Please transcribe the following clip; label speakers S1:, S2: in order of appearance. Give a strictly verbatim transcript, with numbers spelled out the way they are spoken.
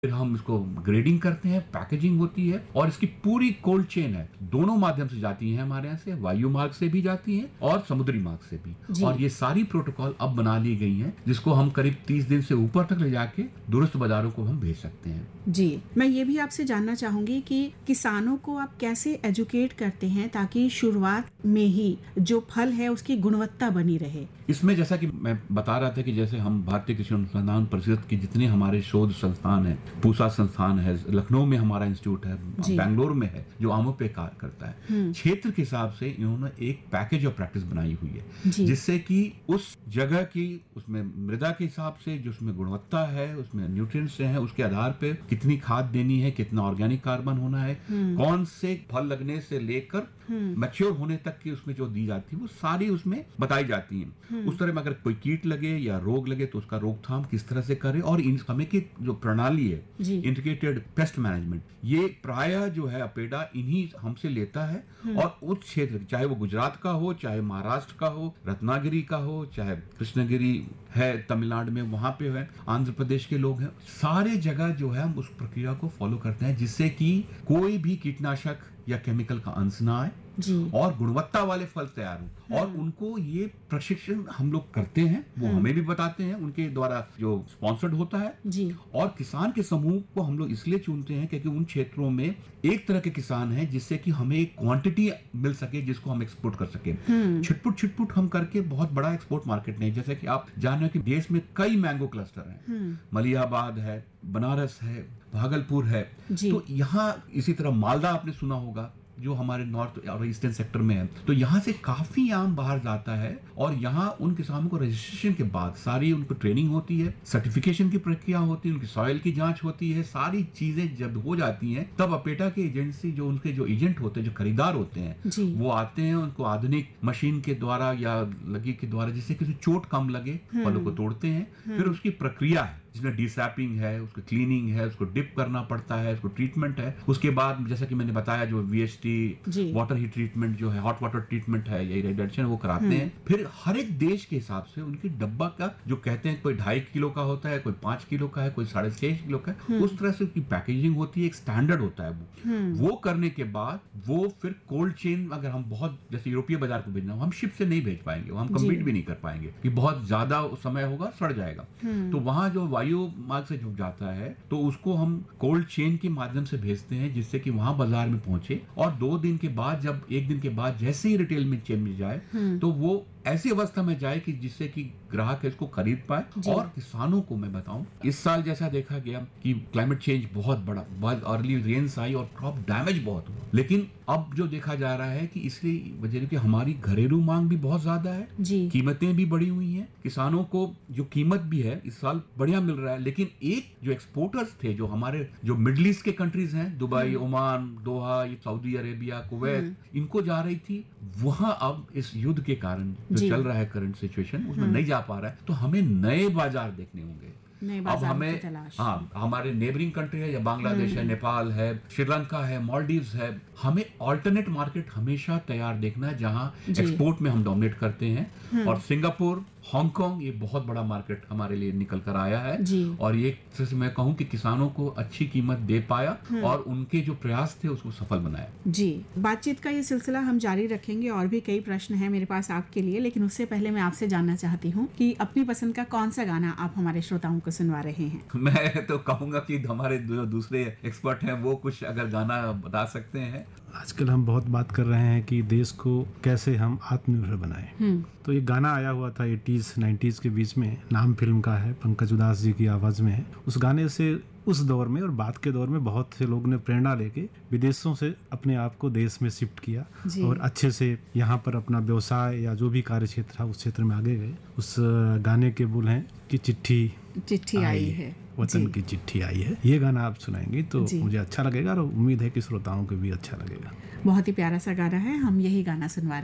S1: फिर हम इसको ग्रेडिंग करते हैं, पैकेजिंग होती है और इसकी पूरी कोल्ड चेन है, दोनों माध्यम से जाती है हमारे यहाँ से, वायु मार्ग से भी जाती है और समुद्री मार्ग से भी। और ये सारी प्रोटोकॉल अब बना ली गई हैं जिसको हम करीब तीस दिन से ऊपर तक ले जाके दूरस्थ बाजारों को हम भेज सकते हैं।
S2: जी, मैं ये भी आपसे जानना चाहूंगी कि किसानों को आप कैसे एजुकेट करते हैं ताकि शुरुआत में ही जो फल है उसकी गुणवत्ता बनी रहे।
S1: इसमें जैसा कि मैं बता रहा था कि जैसे हम भारतीय कृषि अनुसंधान परिषद के जितने हमारे शोध संस्थान है, पूसा संस्थान है, लखनऊ में हमारा इंस्टीट्यूट है, बेंगलोर में है जो आमों पे कार्य करता है, क्षेत्र के हिसाब से इन्होंने एक पैकेज ऑफ प्रैक्टिस बनाई हुई है जिससे कि उस जगह की उसमें मृदा के हिसाब से जो उसमें गुणवत्ता है, उसमें न्यूट्रिएंट्स हैं, उसके आधार पे कितनी खाद देनी है, कितना ऑर्गेनिक कार्बन होना है, कौन से फल लगने से लेकर मैच्योर होने तक की उसमें जो दी जाती है वो सारी उसमें बताई जाती है। उस तरह में अगर कोई कीट लगे या रोग लगे तो उसका रोकथाम किस तरह से करें और इन समय की जो प्रणाली है इंटीग्रेटेड पेस्ट मैनेजमेंट, ये प्रायः जो है अपेडा इन्हीं हमसे लेता है और उस क्षेत्र चाहे वो गुजरात का हो, चाहे महाराष्ट्र का हो, रत्नागिरी का हो, चाहे कृष्णगिरी है तमिलनाडु में, वहां पे है, आंध्र प्रदेश के लोग हैं, सारे जगह जो है हम उस प्रक्रिया को फॉलो करते हैं जिससे कि कोई भी कीटनाशक या केमिकल का अंश ना आए और गुणवत्ता वाले फल तैयार हो। और उनको ये प्रशिक्षण हम लोग करते हैं, वो हमें भी बताते हैं, उनके द्वारा जो स्पॉन्सर्ड होता है जी। और किसान के समूह को हम लोग इसलिए चुनते हैं क्योंकि उन क्षेत्रों में एक तरह के किसान हैं जिससे कि हमें एक क्वांटिटी मिल सके जिसको हम एक्सपोर्ट कर सके। छिटपुट छिटपुट हम करके बहुत बड़ा एक्सपोर्ट मार्केट नहीं, जैसे कि आप जान रहे हो कि देश में कई मैंगो क्लस्टर हैं, मलियाबाद है, बनारस है, भागलपुर है, तो यहाँ इसी तरह मालदा आपने सुना होगा जो हमारे नॉर्थ और ईस्टर्न सेक्टर में है, तो यहाँ से काफी आम बाहर जाता है और यहाँ उन किसानों को रजिस्ट्रेशन के बाद सारी उनको ट्रेनिंग होती है, सर्टिफिकेशन की प्रक्रिया होती है, उनकी सॉइल की जांच होती है, सारी चीजें जब हो जाती हैं तब अपेटा के एजेंसी जो उनके जो एजेंट होते हैं, जो खरीदार होते हैं, वो आते हैं, उनको आधुनिक मशीन के द्वारा या लगी के द्वारा जिससे किसी चोट कम लगे फलों को तोड़ते हैं। फिर उसकी प्रक्रिया है जिसमें डिसैपिंग है, उसको क्लीनिंग है, उसको डिप करना पड़ता है, उसको ट्रीटमेंट है, उसके बाद जैसा कि मैंने बताया जो वीएचटी वाटर हीट ट्रीटमेंट जो है, हॉट वाटर ट्रीटमेंट है या इरिडेशन वो कराते हैं। फिर हर एक देश के हिसाब से उनकी डब्बा का जो कहते हैं कोई ढाई किलो का होता है, कोई पांच किलो का है, कोई साढ़े छह किलो का है, उस तरह से उसकी पैकेजिंग होती है, एक स्टैंडर्ड होता है वो वो करने के बाद वो फिर कोल्ड चेन, अगर हम बहुत जैसे यूरोपीय बाजार को भेजना हो, हम शिप से नहीं भेज पाएंगे, हम कम्पीट भी नहीं कर पाएंगे कि बहुत ज्यादा समय होगा, सड़ जाएगा। तो वहां जो वायु मार्ग से जो जाता है तो उसको हम कोल्ड चेन के माध्यम से भेजते हैं जिससे कि वहां बाजार में पहुंचे और दो दिन के बाद, जब एक दिन के बाद जैसे ही रिटेल में चेन में जाए तो वो ऐसी अवस्था में जाए कि जिससे कि ग्राहक इसको खरीद पाए। और किसानों को मैं बताऊं, इस साल जैसा देखा गया कि क्लाइमेट चेंज बहुत बड़ा, बहुत अर्ली रेन्स आई और क्रॉप डैमेज बहुत हुआ, लेकिन अब जो देखा जा रहा है कि इसलिए वजह कि हमारी घरेलू मांग भी बहुत ज्यादा है, कीमतें भी बढ़ी हुई हैं, किसानों को जो कीमत भी है इस साल बढ़िया मिल रहा है, लेकिन एक जो एक्सपोर्टर्स थे जो हमारे जो मिडिल ईस्ट के कंट्रीज हैं, दुबई, ओमान, दोहा, सऊदी अरेबिया, कुवैत, इनको जा रही थी, वहां अब इस युद्ध के कारण जो चल रहा है करंट सिचुएशन, उसमें नहीं जा पा रहा है, तो हमें नए बाजार देखने होंगे। अब हमें हाँ हमारे नेबरिंग कंट्री है, या बांग्लादेश है, नेपाल है, श्रीलंका है, मालदीव्स है, हमें ऑल्टरनेट मार्केट हमेशा तैयार देखना है जहां एक्सपोर्ट में हम डोमिनेट करते हैं। और सिंगापुर, हांगकांग, ये बहुत बड़ा मार्केट हमारे लिए निकल कर आया है और ये से मैं कहूं कि किसानों को अच्छी कीमत दे पाया और उनके जो प्रयास थे उसको सफल बनाया।
S2: जी, बातचीत का ये सिलसिला हम जारी रखेंगे और भी कई प्रश्न हैं मेरे पास आपके लिए, लेकिन उससे पहले मैं आपसे जानना चाहती हूँ कि अपनी पसंद का कौन सा गाना आप हमारे श्रोताओं को सुनवा रहे हैं।
S1: मैं तो कहूँगा कि हमारे जो दूसरे एक्सपर्ट हैं वो कुछ अगर गाना बता सकते हैं।
S3: आजकल हम बहुत बात कर रहे हैं कि देश को कैसे हम आत्मनिर्भर बनाएं, तो ये गाना आया हुआ था एटीज़ नाइन्टीज़ के बीच में, नाम फिल्म का है, पंकज उदास जी की आवाज़ में है। उस गाने से उस दौर में और बाद के दौर में बहुत से लोग ने प्रेरणा लेके विदेशों से अपने आप को देश में शिफ्ट किया और अच्छे से यहाँ पर अपना व्यवसाय या जो भी कार्य क्षेत्र था उस क्षेत्र में आगे गए। उस गाने के बोल हैं कि चिट्ठी
S2: चिट्ठी आई, आई है,
S3: वतन की चिट्ठी आई है। ये गाना आप सुनाएंगे तो मुझे अच्छा लगेगा और उम्मीद है कि श्रोताओं को भी अच्छा लगेगा।
S2: बहुत ही प्यारा सा गाना है, हम यही गाना सुनवा